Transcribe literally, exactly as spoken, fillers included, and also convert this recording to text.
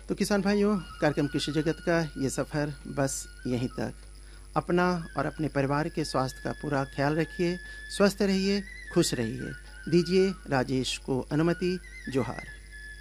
तो किसान भाइयों, कार्यक्रम कृषि जगत का ये सफ़र बस यहीं तक। अपना और अपने परिवार के स्वास्थ्य का पूरा ख्याल रखिए, स्वस्थ रहिए, खुश रहिए। दीजिए राजेश को अनुमति। जोहार।